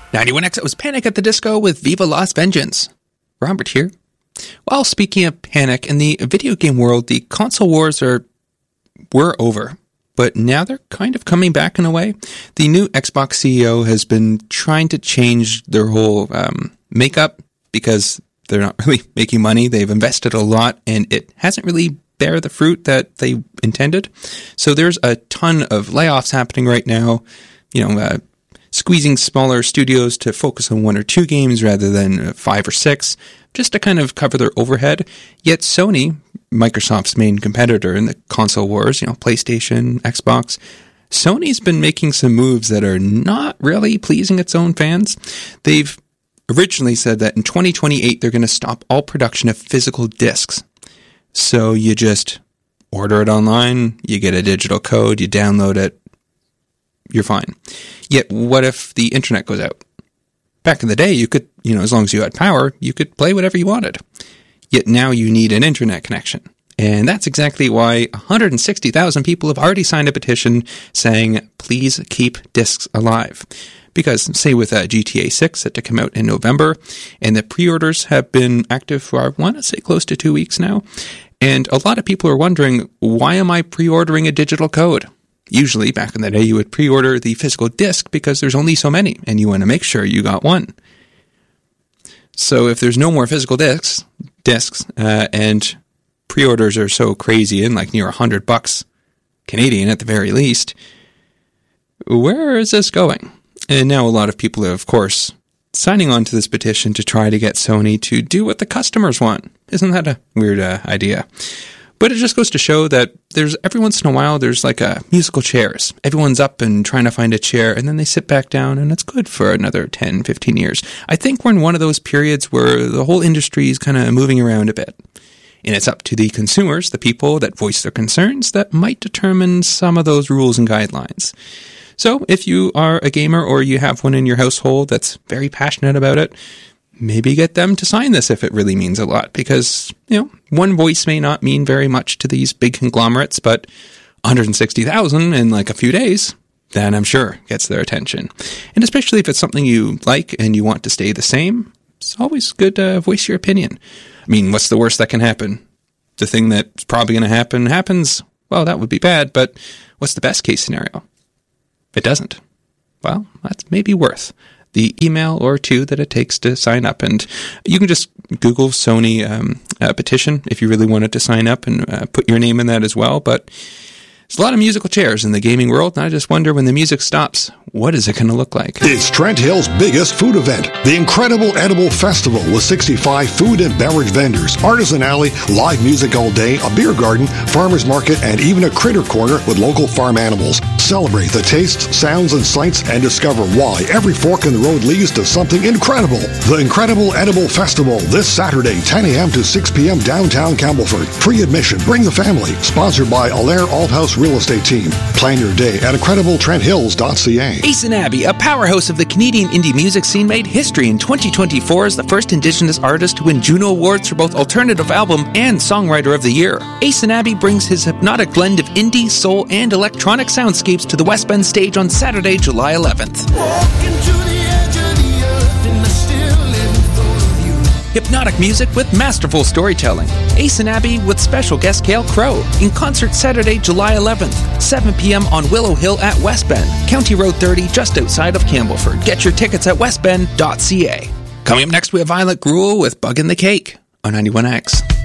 91X, it was Panic at the Disco with Viva Las Vengeance. Robert here. Well, speaking of panic, in the video game world, the console wars were over. But now they're kind of coming back in a way. The new Xbox CEO has been trying to change their whole makeup because they're not really making money. They've invested a lot, and it hasn't really bear the fruit that they intended. So there's a ton of layoffs happening right now. Squeezing smaller studios to focus on 1 or 2 games rather than 5 or 6, just to kind of cover their overhead. Yet Sony, Microsoft's main competitor in the console wars, PlayStation, Xbox, Sony's been making some moves that are not really pleasing its own fans. They've originally said that in 2028 they're going to stop all production of physical discs. So you just order it online, you get a digital code, you download it, you're fine. Yet, what if the internet goes out? Back in the day, you could, as long as you had power, you could play whatever you wanted. Yet now you need an internet connection. And that's exactly why 160,000 people have already signed a petition saying, please keep discs alive. Because, say with GTA 6 set to come out in November, and the pre-orders have been active for, I want to say, close to 2 weeks now. And a lot of people are wondering, why am I pre-ordering a digital code? Usually, back in the day, you would pre-order the physical disc because there's only so many, and you want to make sure you got one. So if there's no more physical discs, and pre-orders are so crazy and like near $100 Canadian at the very least, where is this going? And now a lot of people are, of course, signing on to this petition to try to get Sony to do what the customers want. Isn't that a weird idea? But it just goes to show that every once in a while, there's like musical chairs. Everyone's up and trying to find a chair, and then they sit back down, and it's good for another 10, 15 years. I think we're in one of those periods where the whole industry is kind of moving around a bit. And it's up to the consumers, the people that voice their concerns, that might determine some of those rules and guidelines. So if you are a gamer or you have one in your household that's very passionate about it, maybe get them to sign this if it really means a lot, because, one voice may not mean very much to these big conglomerates, but 160,000 in like a few days, that I'm sure gets their attention. And especially if it's something you like and you want to stay the same, it's always good to voice your opinion. I mean, what's the worst that can happen? The thing that's probably going to happen happens. Well, that would be bad, but what's the best case scenario? If it doesn't, well, that's maybe worth the email or 2 that it takes to sign up. And you can just Google Sony petition if you really wanted to sign up and put your name in that as well. But there's a lot of musical chairs in the gaming world, and I just wonder, when the music stops, what is it going to look like? It's Trent Hill's biggest food event, the Incredible Edible Festival, with 65 food and beverage vendors, artisan alley, live music all day, a beer garden, farmers market, and even a critter corner with local farm animals. Celebrate the tastes, sounds, and sights, and discover why every fork in the road leads to something incredible. The Incredible Edible Festival, this Saturday, 10 a.m. to 6 p.m. downtown Campbellford. Free admission. Bring the family. Sponsored by Allaire Althouse Real Estate Team. Plan your day at IncredibleTrentHills.ca. Ace & Abby, a powerhouse of the Canadian indie music scene, made history in 2024 as the first Indigenous artist to win Juno Awards for both Alternative Album and Songwriter of the Year. Ace & Abby brings his hypnotic blend of indie, soul, and electronic soundscapes to the West Bend stage on Saturday, July 11th. Hypnotic music with masterful storytelling. Ace & Abby with special guest Cale Crow in concert Saturday, July 11th, 7 p.m. on Willow Hill at West Bend, County Road 30, just outside of Campbellford. Get your tickets at westbend.ca. Coming up next, we have Violet Gruel with Bug in the Cake on 91X.